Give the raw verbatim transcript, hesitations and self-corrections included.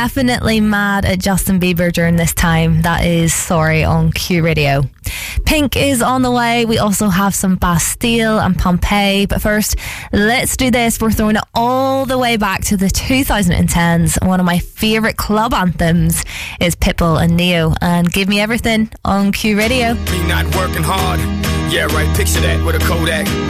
Definitely mad at Justin Bieber during this time. That is Sorry on Q Radio. Pink is on the way. We also have some Bastille and Pompeii. But first, let's do this. We're throwing it all the way back to the twenty tens. One of my favourite club anthems is Pitbull and Neo. And Give Me Everything on Q Radio. Me not working hard. Yeah, right. Picture that with a Kodak.